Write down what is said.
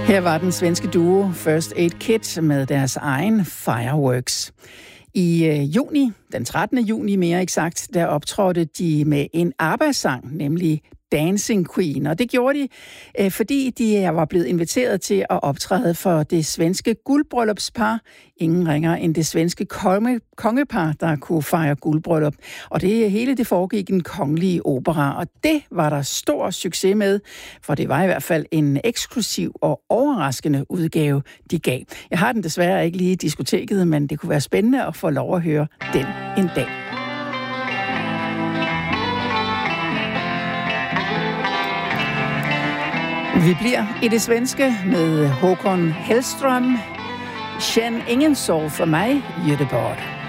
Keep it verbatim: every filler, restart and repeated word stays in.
Her var den svenske duo First Aid Kit med deres egen Fireworks. I øh, juni, den trettende juni mere eksakt, der optrådte de med en ABBA-sang, nemlig Dancing Queen. Og det gjorde de, øh, fordi de var blevet inviteret til at optræde for det svenske guldbryllupspar. Ingen ringer end det svenske konge, kongepar, der kunne fejre guldbryllup. Og det hele det foregik i den kongelige opera, og det var der stor succes med, for det var i hvert fald en eksklusiv og overraskende udgave, de gav. Jeg har den desværre ikke lige i diskoteket, men det kunne være spændende at få lov at høre den en dag. Vi bliver i det svenske med Håkon Hellström. Känn ingen sorg för mig, Göteborg.